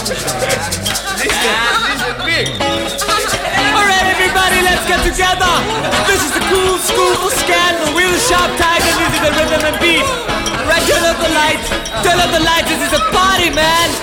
Listen, big. Alright, everybody, let's get together. This is the cool school for scandal. We're the Sharp Tiger, this is the rhythm and beat. Right, turn up the lights, turn up the